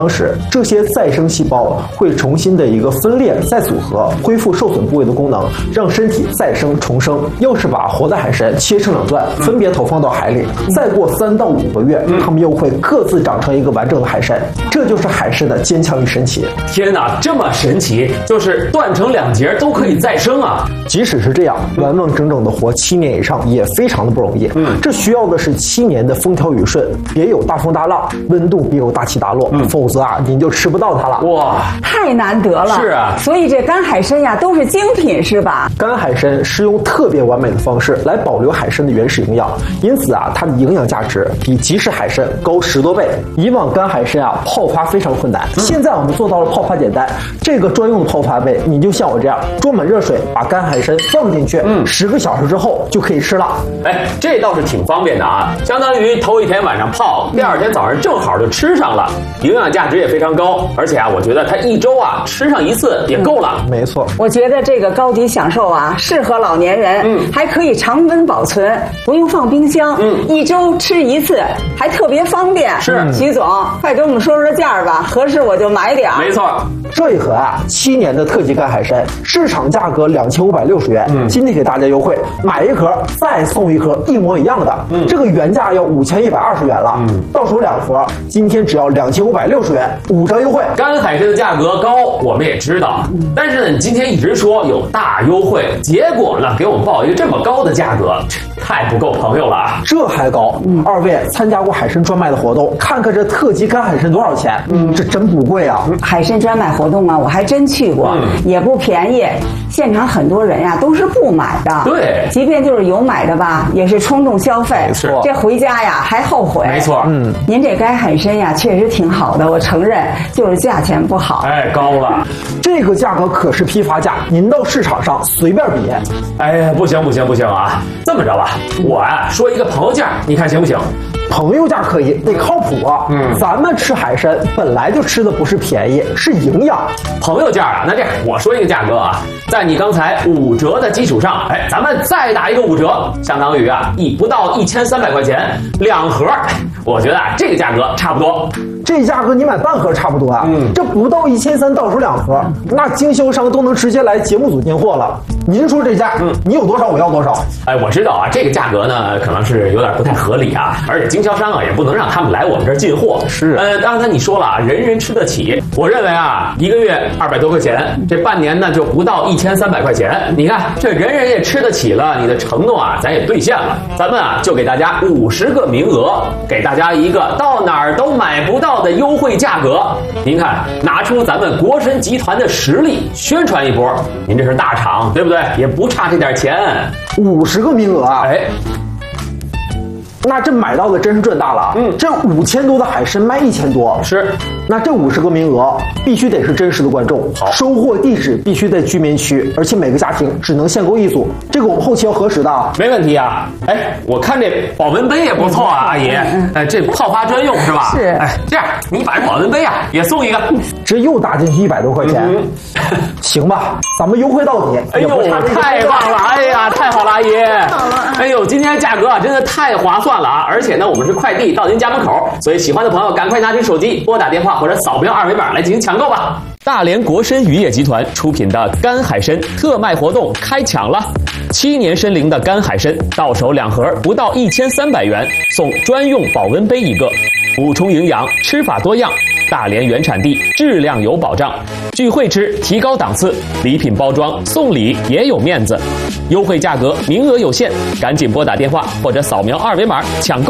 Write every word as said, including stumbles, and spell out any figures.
时，这些再生细胞会重新的一个分裂再组合，恢复受损部位的功能，让身体再生重生。要是把活的海参切成两段，分别投放到海里，再过三到五个月，它们又会各自长成一个完整的海参。这就是海参的坚强与神奇。 天哪，这么神奇，就是断成两截都可以再生啊！ 即使是这样，完完整整的活七年以上也非常的不容易。嗯，这需要的是七年的风调雨顺，别有大风大浪，温度别有大起大落，嗯、否则啊，您就吃不到它了。 哇， 太难得了。 是啊， 所以这干海参呀都是精品，是吧？ 干海参是用特别完美的方式来保留海参的原始营养，因此啊，它的营养价值比即食海参高十多倍。以往干海参啊泡发非常困难，嗯、现在我们做到了泡发简单。这个专用的泡发杯，你就像我这样装满热水，把干海参放进去，嗯，十个小时之后就可以吃了。 哎，这倒是挺方便的啊，相当于头一天晚上泡，第二天早上正好就吃上了，营养价值也非常高。而且啊，我觉得它一周啊吃上一次也够了。 嗯、没错， 我觉得这个高级享受啊，适合老年人，嗯，还可以常温保存，不用放冰箱，嗯，一周吃一次，还特别方便。 是， 齐总，快给我们说说价儿吧，合适我就买点儿。 没错， 这一盒啊，七年的特级干海参，市场价格两千五百六十元，嗯，今天给大家优惠，买一盒再送一盒一模一样的，嗯，这个原价要五千一百二十元了，嗯，到手两盒，今天只要两千五百六十元，五折优惠。 干海参的价格高，我们也知道，但是呢，你今天一直说有大优惠，结果呢，给我们报一个这么高的价格，太不够朋友了。 这还高？嗯，二位参加过海参专卖的活动，看看这特级干海参多少钱？嗯，这真不贵啊。 海参专卖活动啊，我还真去过，嗯、也不便宜。现场很多人呀、啊、都是不买的， 对， 即便就是有买的吧，也是冲动消费， 没错， 这回家呀还后悔。 没错， 嗯，您这干海参呀确实挺好的，我承认，就是价钱不好。 哎，高了， 这个价格可是批发价，您到市场上随便比。 哎呀，不行不行不行啊！这么着吧，我啊说一个朋友价，你看行不行？ 朋友价可以，得靠谱啊。嗯，咱们吃海参本来就吃的不是便宜，是营养。 朋友价啊，那这样我说一个价格啊，在你刚才五折的基础上，哎，咱们再打一个五折，相当于啊一不到一千三百块钱两盒。我觉得啊这个价格差不多。 这价格你买半盒差不多啊。嗯，这不到一千三，到手两盒，那经销商都能直接来节目组进货了。您说这价，嗯，你有多少我要多少。 哎，我知道啊，这个价格呢可能是有点不太合理啊，而且经销商啊也不能让他们来我们这儿进货。 是， 呃，刚才你说了啊，人人吃得起。我认为啊，一个月二百多块钱，这半年呢就不到一千三百块钱。你看，这人人也吃得起了，你的承诺啊，咱也兑现了。咱们啊就给大家五十个名额，给大家一个到哪儿都买不到的优惠价格。您看，拿出咱们国参集团的实力宣传一波。您这是大厂，对不对？也不差这点钱。 五十个名额啊！ 哎。 那这买到的真是赚大了。嗯，这五千多的海参卖一千多， 是。 那这五十个名额必须得是真实的观众， 好， 收货地址必须在居民区，而且每个家庭只能限购一组，这个我们后期要核实的。 没问题啊。哎，我看这保温杯也不错啊，阿姨。哎，这泡发专用是吧？ 是。 哎，这样你把这保温杯啊也送一个， 这又打进去一百多块钱。嗯、行吧，咱们优惠到底。 哎呦，太棒了！哎呀，太好了，阿姨。好了。哎呦，今天价格啊真的太划算了啊！而且呢，我们是快递到您家门口，所以喜欢的朋友赶快拿起手机拨打电话或者扫描二维码来进行抢购吧。大连国参渔业集团出品的干海参特卖活动开抢了，七年参龄的干海参到手两盒不到一千三百元，送专用保温杯一个，补充营养，吃法多样。大连原产地，质量有保障，聚会吃提高档次，礼品包装送礼也有面子，优惠价格名额有限，赶紧拨打电话或者扫描二维码抢购。